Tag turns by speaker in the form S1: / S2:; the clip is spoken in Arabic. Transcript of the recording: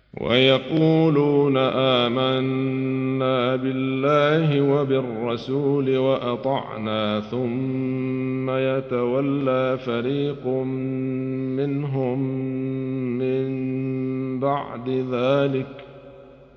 S1: ويقولون آمنا بالله وبالرسول وأطعنا ثم يتولى فريق منهم من بعد ذلك